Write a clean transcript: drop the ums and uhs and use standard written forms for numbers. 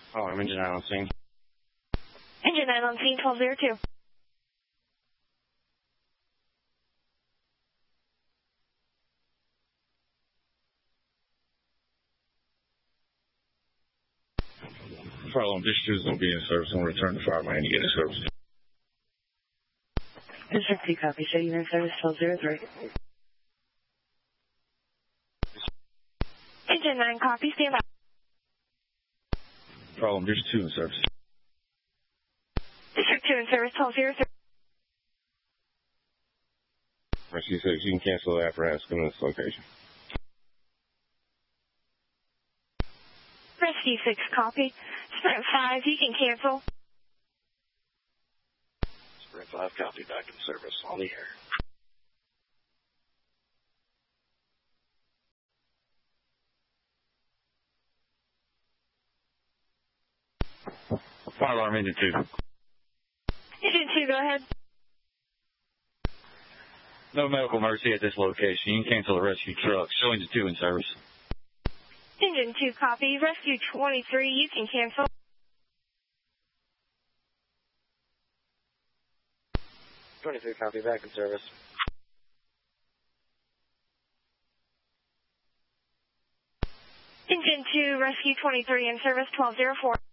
Oh, I'm engine 9 on scene. Engine 9 on scene, 1202. Fire alarm dish 2 is going to be in service and return to fire man to get in service. District 2 copy, show you in service 1203. Engine 9 copy, stand by. Fire alarm dish 2 in service. District 2 in service 1203. Rescue 6, you can cancel the apparatus coming to this location. Rescue 6 copy. Sprint 5, you can cancel. Sprint 5 copy, back in service on the air. Fire alarm engine 2. Engine 2, go ahead. No medical emergency at this location. You can cancel the rescue truck. Show engine 2 in service. Engine 2 copy. Rescue 23, you can cancel. '23 copy, back in service. Engine 2, Rescue 23 in service 1204.